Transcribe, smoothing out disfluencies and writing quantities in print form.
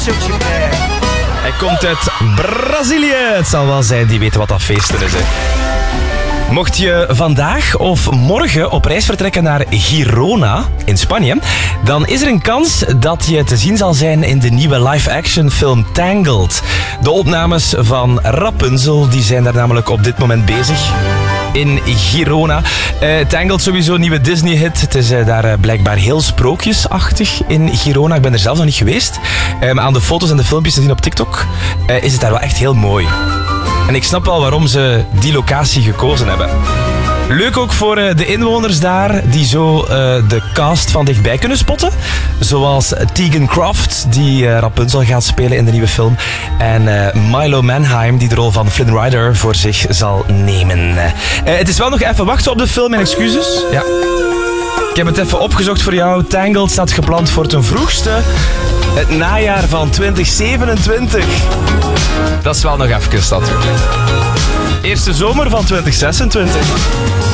zoetje bij. Hij komt uit Brazilië. Het zal wel zijn, die weten wat dat feesten is. Hè. Mocht je vandaag of morgen op reis vertrekken naar Girona in Spanje, dan is er een kans dat je te zien zal zijn in de nieuwe live-action film Tangled. De opnames van Rapunzel die zijn daar namelijk op dit moment bezig. In Girona. Tangled sowieso een nieuwe Disney-hit. Het is daar blijkbaar heel sprookjesachtig in Girona. Ik ben er zelf nog niet geweest. Maar aan de foto's en de filmpjes te zien op TikTok is het daar wel echt heel mooi. En ik snap wel waarom ze die locatie gekozen hebben. Leuk ook voor de inwoners daar die zo de cast van dichtbij kunnen spotten. Zoals Tegan Croft, die Rapunzel gaat spelen in de nieuwe film. En Milo Manheim, die de rol van Flynn Rider voor zich zal nemen. Het is wel nog even wachten op de film, mijn excuses. Ja. Ik heb het even opgezocht voor jou. Tangled staat gepland voor ten vroegste het najaar van 2027. Dat is wel nog even, dat. Eerste zomer van 2026.